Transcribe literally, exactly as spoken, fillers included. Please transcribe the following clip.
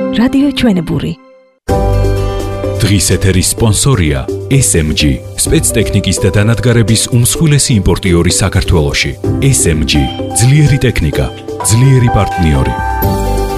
რადიო ჩვენებური. დღის ეთერის სპონსორია ეს ემ ჯი, სპეცტექნიკის და დანადგარების უმსხვილესი იმპორტიორი საქართველოში. ეს ემ ჯი, ძლიერი ტექნიკა, ძლიერი პარტნიორი.